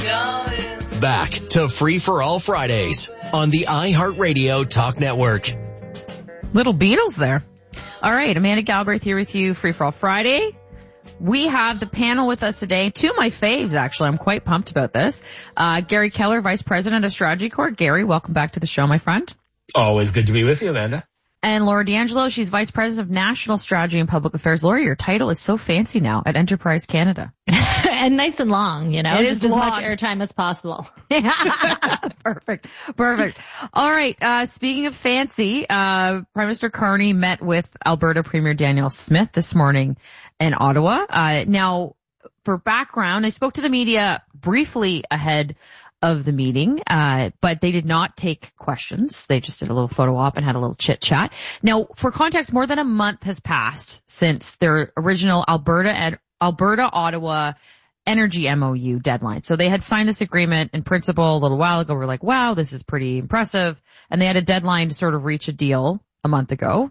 Back to Free for All Fridays on the iHeartRadio Talk Network. Little Beatles there. All right, Amanda Galbraith here with you, Free for All Friday. We have the panel with us today. Two of my faves, actually. I'm quite pumped about this. Gary Keller, Vice President of Strategy Corps. Gary, welcome back to the show, my friend. Always good to be with you, Amanda. And Laura D'Angelo, she's Vice President of National Strategy and Public Affairs. Laura, your title is so fancy now at Enterprise Canada. And nice and long, you know, it just is as long. much airtime as possible. Perfect. All right, speaking of fancy, Prime Minister Carney met with Alberta Premier Danielle Smith this morning in Ottawa. Now, for background, they spoke to the media briefly ahead of the meeting, but they did not take questions. They just did a little photo op and had a little chit chat. Now, for context, more than a month has passed since their original Alberta-Ottawa energy MOU deadline. So they had signed this agreement in principle a little while ago. We're like, wow, this is pretty impressive. And they had a deadline to sort of reach a deal a month ago.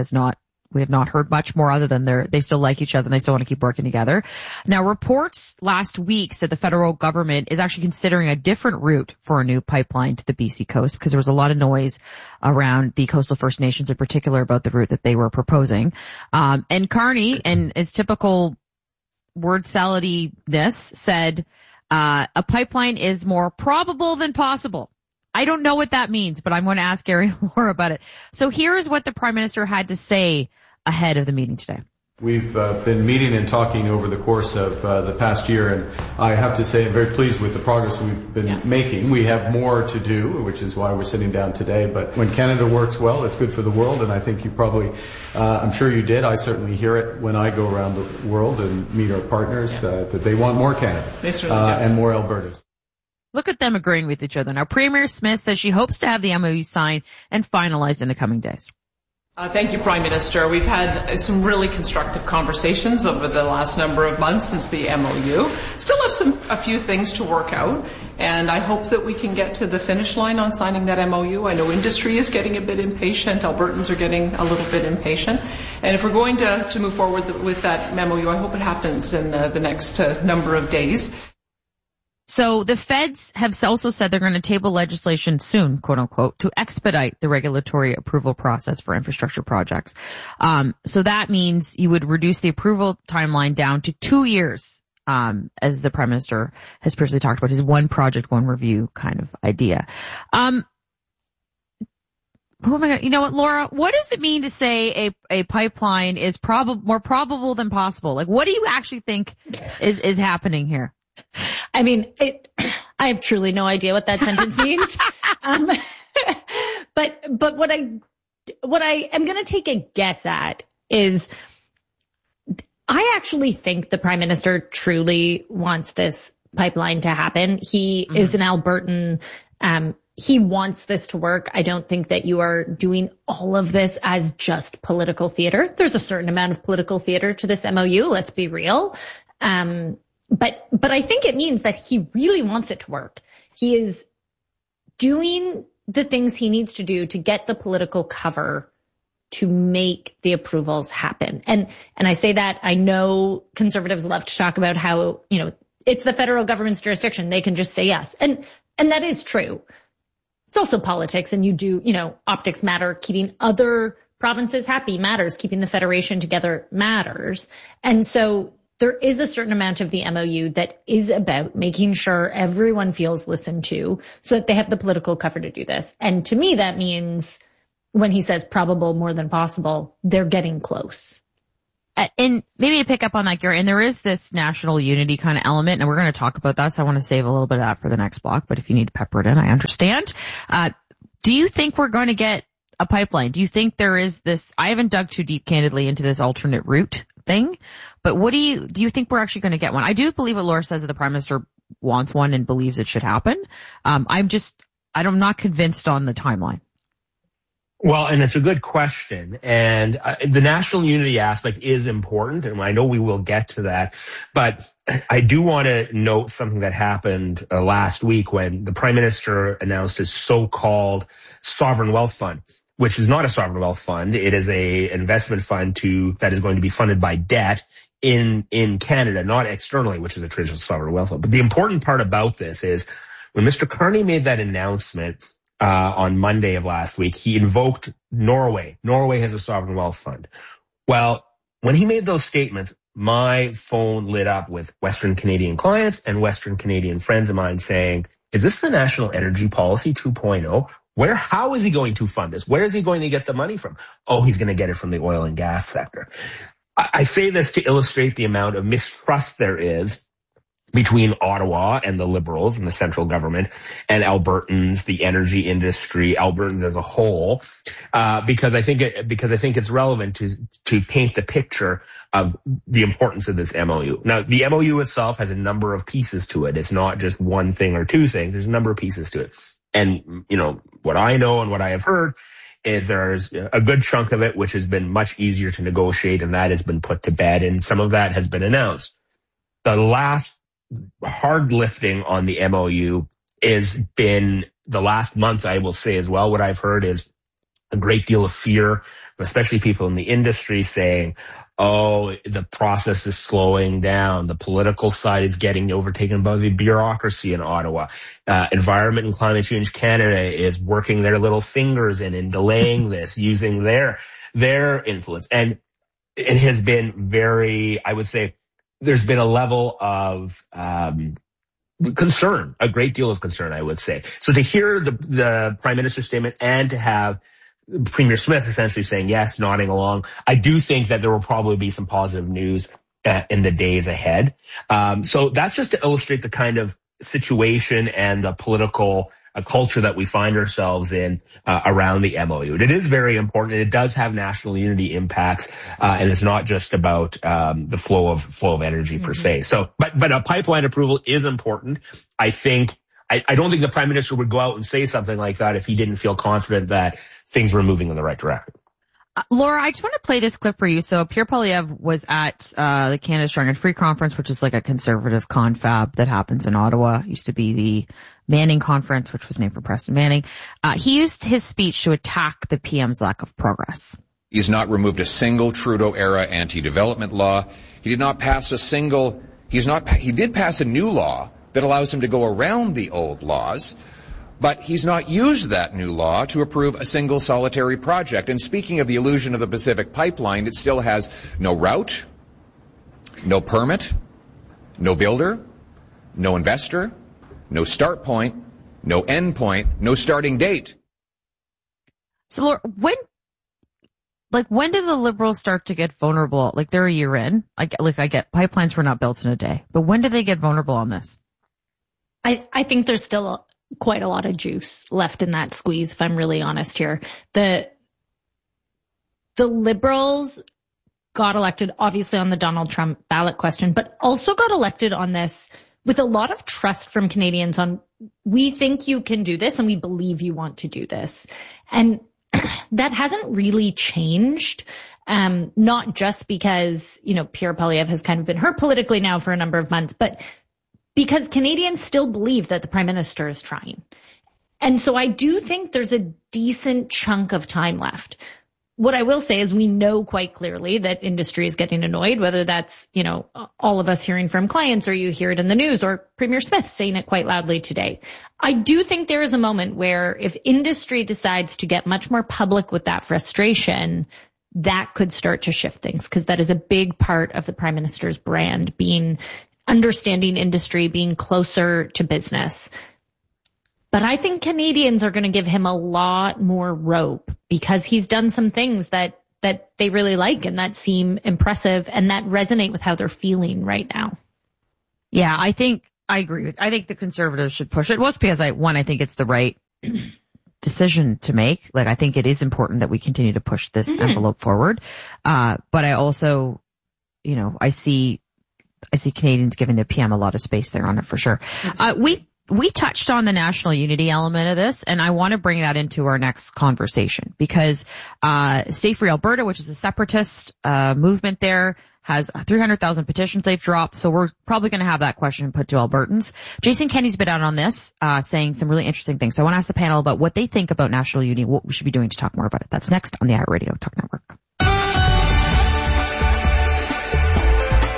We have not heard much more other than they still like each other and they still want to keep working together. Now, reports last week said the federal government is actually considering a different route for a new pipeline to the BC coast because there was a lot of noise around the coastal First Nations in particular about the route that they were proposing. And Carney, in his typical word salad-ness, said, a pipeline is more probable than possible. I don't know what that means, but I'm going to ask Gary more about it. So here's what the Prime Minister had to say ahead of the meeting today. We've been meeting and talking over the course of the past year, and I have to say I'm very pleased with the progress we've been making. We have more to do, which is why we're sitting down today. But when Canada works well, it's good for the world, and I think you probably, I'm sure you did. I certainly hear it when I go around the world and meet our partners that they want more Canada and more Albertas. Look at them agreeing with each other. Now, Premier Smith says she hopes to have the MOU signed and finalized in the coming days. Thank you, Prime Minister. We've had some really constructive conversations over the last number of months since the MOU. Still have a few things to work out, and I hope that we can get to the finish line on signing that MOU. I know industry is getting a bit impatient. Albertans are getting a little bit impatient. And if we're going to move forward with that MOU, I hope it happens in the next number of days. So the feds have also said they're going to table legislation soon, quote unquote, to expedite the regulatory approval process for infrastructure projects. So that means you would reduce the approval timeline down to 2 years, as the Prime Minister has previously talked about his one project, one review kind of idea. You know what, Laura, what does it mean to say a pipeline is more probable than possible? Like, what do you actually think is happening here? I mean, I have truly no idea what that sentence means. But what I am going to take a guess at is I actually think the Prime Minister truly wants this pipeline to happen. He is an Albertan. He wants this to work. I don't think that you are doing all of this as just political theater. There's a certain amount of political theater to this MOU. Let's be real. But I think it means that he really wants it to work. He is doing the things he needs to do to get the political cover to make the approvals happen. And I say that I know conservatives love to talk about how, you know, it's the federal government's jurisdiction. They can just say yes. And that is true. It's also politics, and optics matter. Keeping other provinces happy matters. Keeping the federation together matters. And so there is a certain amount of the MOU that is about making sure everyone feels listened to so that they have the political cover to do this. And to me, that means when he says probable more than possible, they're getting close. And maybe to pick up on that, Gary, and there is this national unity kind of element, and we're going to talk about that, so I want to save a little bit of that for the next block, but if you need to pepper it in, I understand. Do you think we're going to get a pipeline? Do you think there is this, I haven't dug too deep, candidly, into this alternate route thing, but do you think we're actually going to get one? I do believe what Laura says that the Prime Minister wants one and believes it should happen. I'm not convinced on the timeline. Well, and it's a good question. And the national unity aspect is important, and I know we will get to that. But I do want to note something that happened last week when the Prime Minister announced his so-called sovereign wealth fund, which is not a sovereign wealth fund. It is a investment fund that is going to be funded by debt in Canada, not externally, which is a traditional sovereign wealth fund. But the important part about this is when Mr. Carney made that announcement on Monday of last week, he invoked Norway. Norway has a sovereign wealth fund. Well, when he made those statements, my phone lit up with Western Canadian clients and Western Canadian friends of mine saying, is this the National Energy Policy 2.0? How is he going to fund this? Where is he going to get the money from? Oh, he's going to get it from the oil and gas sector. I say this to illustrate the amount of mistrust there is between Ottawa and the Liberals and the central government and Albertans, the energy industry, Albertans as a whole, because I think it's relevant to paint the picture of the importance of this MOU. Now, the MOU itself has a number of pieces to it. It's not just one thing or two things. There's a number of pieces to it. And, what I know and what I have heard is there's a good chunk of it which has been much easier to negotiate, and that has been put to bed, and some of that has been announced. The last hard lifting on the MOU has been the last month, I will say as well. What I've heard is a great deal of fear, especially people in the industry saying, oh, the process is slowing down. The political side is getting overtaken by the bureaucracy in Ottawa. Environment and Climate Change Canada is working their little fingers in and delaying this, using their influence. And it has been very, I would say, there's been a level of concern, a great deal of concern, I would say. So to hear the Prime Minister's statement and to have Premier Smith essentially saying yes, nodding along, I do think that there will probably be some positive news in the days ahead. So that's just to illustrate the kind of situation and the political culture that we find ourselves in around the MOU. It is very important. It does have national unity impacts, and it's not just about the flow of energy per se. So, but a pipeline approval is important. I don't think the Prime Minister would go out and say something like that if he didn't feel confident that things were moving in the right direction. Laura, I just want to play this clip for you. So Pierre Poilievre was at the Canada Strong and Free Conference, which is like a conservative confab that happens in Ottawa. It used to be the Manning Conference, which was named for Preston Manning. He used his speech to attack the PM's lack of progress. He's not removed a single Trudeau-era anti-development law. He did pass a new law that allows him to go around the old laws, but he's not used that new law to approve a single solitary project. And speaking of the illusion of the Pacific Pipeline, it still has no route, no permit, no builder, no investor, no start point, no end point, no starting date. So Laura, when did the Liberals start to get vulnerable? Like they're a year in. I get pipelines were not built in a day, but when did they get vulnerable on this? I think there's still quite a lot of juice left in that squeeze, if I'm really honest here. The Liberals got elected, obviously, on the Donald Trump ballot question, but also got elected on this with a lot of trust from Canadians on, we think you can do this and we believe you want to do this. And that hasn't really changed. Not just because, Pierre Poilievre has kind of been hurt politically now for a number of months, but because Canadians still believe that the Prime Minister is trying. And so I do think there's a decent chunk of time left. What I will say is we know quite clearly that industry is getting annoyed, whether that's, all of us hearing from clients or you hear it in the news or Premier Smith saying it quite loudly today. I do think there is a moment where if industry decides to get much more public with that frustration, that could start to shift things, because that is a big part of the Prime Minister's brand, being understanding industry, being closer to business. But I think Canadians are going to give him a lot more rope because he's done some things that they really like and that seem impressive and that resonate with how they're feeling right now. Yeah, I agree. I think the Conservatives should push it. Well, it's because I think it's the right decision to make. I think it is important that we continue to push this envelope forward. But I also, I see Canadians giving the PM a lot of space there on it for sure. We touched on the national unity element of this, and I want to bring that into our next conversation because Stay Free Alberta, which is a separatist movement there, has 300,000 petitions they've dropped, so we're probably going to have that question put to Albertans. Jason Kenney's been out on this, saying some really interesting things. So I want to ask the panel about what they think about national unity, what we should be doing to talk more about it. That's next on the iHeartRadio Talk Network.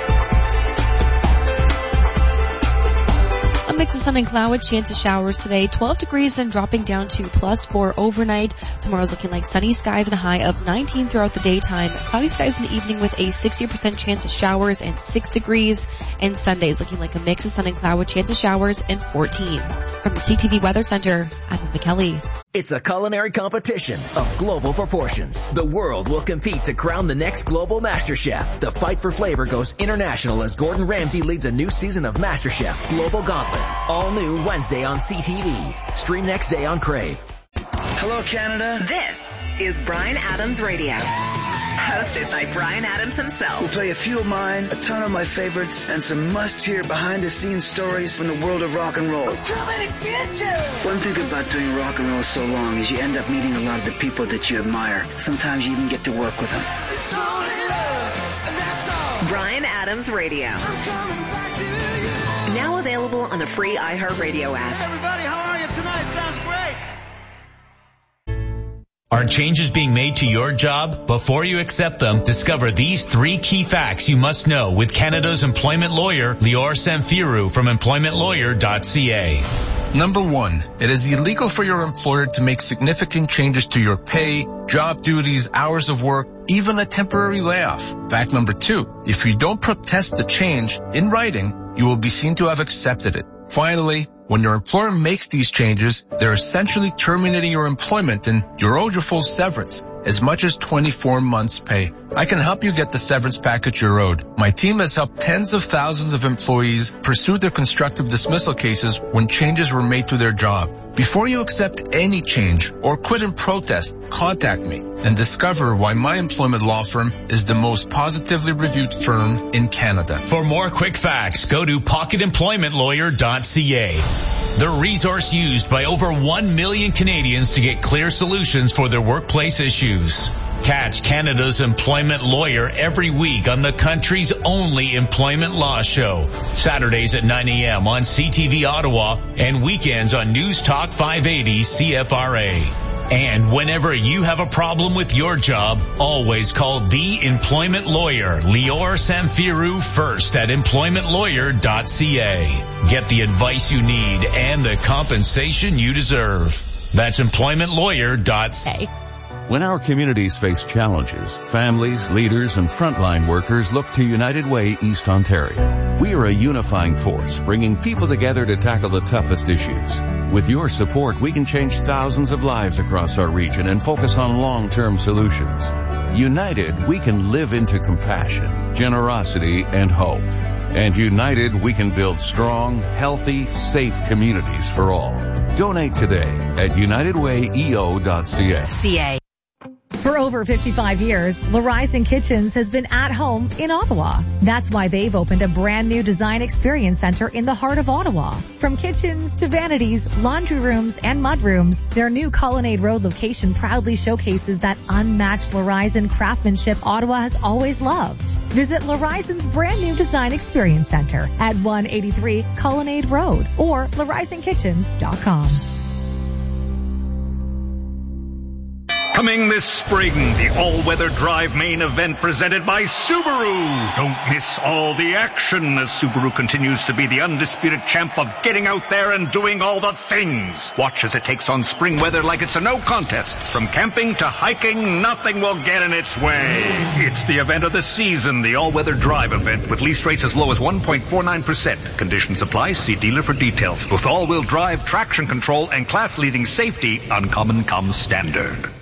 mix of sun and cloud with chance of showers today. 12 degrees, then dropping down to +4 overnight. Tomorrow's looking like sunny skies and a high of 19 throughout the daytime. Cloudy skies in the evening with a 60% chance of showers and 6 degrees. And Sunday's looking like a mix of sun and cloud with chance of showers and 14. From the CTV Weather Center, I'm McKelly. It's a culinary competition of global proportions. The world will compete to crown the next global master chef. The fight for flavor goes international as Gordon Ramsay leads a new season of MasterChef Global Gauntlet. All new Wednesday on CTV. Stream next day on Crave. Hello, Canada. This is Bryan Adams Radio. Hosted by Bryan Adams himself. We'll play a few of mine, a ton of my favorites, and some must-hear behind-the-scenes stories from the world of rock and roll. I'm coming to get you! One thing about doing rock and roll so long is you end up meeting a lot of the people that you admire. Sometimes you even get to work with them. It's only love, and that's all. Bryan Adams Radio. I'm coming back to you. Now available on the free iHeartRadio app. Hey everybody, how are you tonight? Sounds great. Are changes being made to your job? Before you accept them, discover these 3 key facts you must know with Canada's employment lawyer, Lior Samfiru from employmentlawyer.ca. Number 1, it is illegal for your employer to make significant changes to your pay, job duties, hours of work, even a temporary layoff. Fact number 2, if you don't protest the change in writing, you will be seen to have accepted it. Finally, when your employer makes these changes, they're essentially terminating your employment and you're owed your full severance, as much as 24 months' pay. I can help you get the severance package you're owed. My team has helped tens of thousands of employees pursue their constructive dismissal cases when changes were made to their job. Before you accept any change or quit in protest, contact me and discover why my employment law firm is the most positively reviewed firm in Canada. For more quick facts, go to pocketemploymentlawyer.ca. The resource used by over 1 million Canadians to get clear solutions for their workplace issues. Catch Canada's employment lawyer every week on the country's only employment law show. Saturdays at 9 a.m. on CTV Ottawa and weekends on News Talk 580 CFRA. And whenever you have a problem with your job, always call the employment lawyer, Lior Samfiru, first at employmentlawyer.ca. Get the advice you need and the compensation you deserve. That's employmentlawyer.ca. When our communities face challenges, families, leaders, and frontline workers look to United Way East Ontario. We are a unifying force, bringing people together to tackle the toughest issues. With your support, we can change thousands of lives across our region and focus on long-term solutions. United, we can live into compassion, generosity, and hope. And united, we can build strong, healthy, safe communities for all. Donate today at unitedwayeo.ca. For over 55 years, Larizon Kitchens has been at home in Ottawa. That's why they've opened a brand new design experience center in the heart of Ottawa. From kitchens to vanities, laundry rooms, and mudrooms, their new Colonnade Road location proudly showcases that unmatched Larizon craftsmanship Ottawa has always loved. Visit Larizon's brand new design experience center at 183 Colonnade Road or LarizonKitchens.com. Coming this spring, the all-weather drive main event presented by Subaru. Don't miss all the action as Subaru continues to be the undisputed champ of getting out there and doing all the things. Watch as it takes on spring weather like it's a no contest. From camping to hiking, nothing will get in its way. It's the event of the season, the all-weather drive event with lease rates as low as 1.49%. Conditions apply. See dealer for details. With all-wheel drive, traction control, and class-leading safety, Uncommon comes standard.